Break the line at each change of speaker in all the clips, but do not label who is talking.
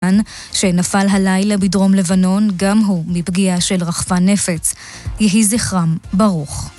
גולן, שנפל הלילה בדרום לבנון, גם הוא מפגיעה של רחפן נפץ. יהי זכרם ברוך.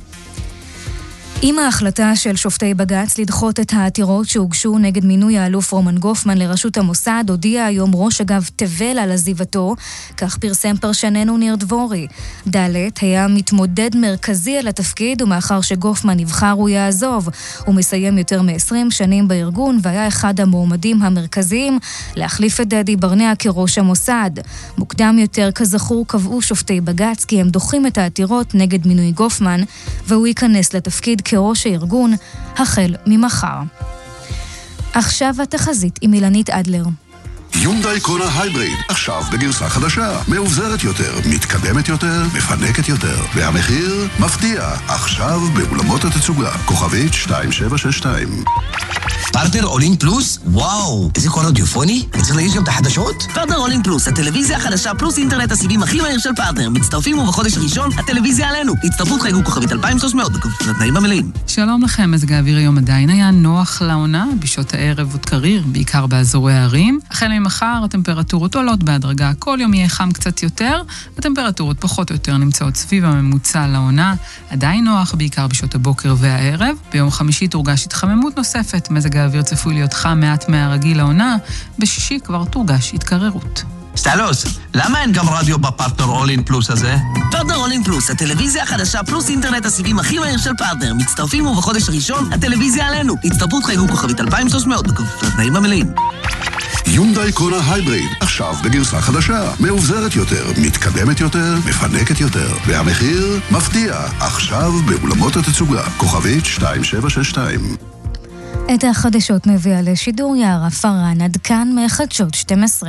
עם ההחלטה של שופטי בג"ץ לדחות את העתירות שהוגשו נגד מינוי האלוף רומן גופמן לראשות המוסד, הודיע היום ראש אגף תבל על עזיבתו, כך פרסם פרשננו ניר דבורי. דלת היה מתמודד מרכזי על התפקיד, ומאחר שגופמן נבחר הוא יעזוב. הוא מסיים יותר מ-20 שנים בארגון, והיה אחד המועמדים המרכזיים להחליף את דדי ברנע כראש המוסד. מוקדם יותר, כזכור, קבעו שופטי בג"ץ כי הם דוחים את העתירות נגד מינוי גופמן, והוא ייכנס לתפקיד כראש הארגון החל ממחר. עכשיו התחזית עם אילנית אדלר.
יונדאי קונה הייבריד, עכשיו בגרסה חדשה, מאובזרת יותר, מתקדמת יותר, מפנקת יותר, והמחיר מפתיע, עכשיו באולמות התצוגה, כוכבית 2762.
פרטנר אולין פלוס? וואו, איזה קול אודיופוני? וצריך להגיש גם את החדשות?
פרטנר אולין פלוס, הטלוויזיה החדשה פלוס אינטרנט הסיבים הכי מהיר של פרטנר. מצטרפים ובחודש הראשון, הטלוויזיה עלינו. הצטרפות חייגו כוכבית 2300, לתנאים המלאים.
שלום לכם, מזג האוויר היום עדיין היה נוח לעונה, בשעות הערב ותקריר, בעיקר באזורי הערים. החל ממחר הטמפרטורות עולות בהדרגה, כל יום יהיה חם קצת יותר, הטמפרטורות פחות או יותר נמצאות סביב הממוצע לעונה, עדיין נוח בעיקר בשעות הבוקר והערב. ביום חמישי תורגש התחממות נוספת, מזג האוויר צפוי להיות חם מעט מהרגיל לעונה, בשישי כבר תורגש התקררות.
סטלוס, למה אין גם רדיו בפרטנר אולין פלוס הזה?
פרטנר אולין פלוס, הטלוויזיה החדשה פלוס אינטרנט הסיבים הכי מהיר של פרטנר. מצטרפים ובחודש הראשון, הטלוויזיה עלינו. הצטרפות חייגו כוכבית 2300, לתנאים המלאים.
יונדאי קונה הייבריד, עכשיו בגרסה חדשה, מאובזרת יותר, מתקדמת יותר, מפנקת יותר, והמחיר מפתיע, עכשיו באולמות התצוגה, כוכבית 2762.
את החדשות מביאה לשידור יערה פרן, עד כאן מחדשות 12.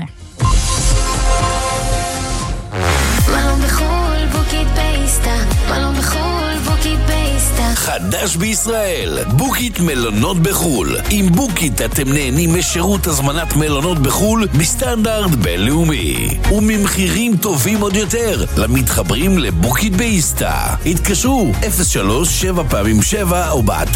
מלון בחול, בוקית בייסטה, מלון בחול, בוקית בייסטה.
חדש בישראל, בוקית מלונות בחול. עם בוקית אתם נהנים משירות הזמנת מלונות בחול בסטנדרט בינלאומי וממחירים טובים עוד יותר למתחברים לבוקית בייסטה. התקשרו 03-7x7 או באתר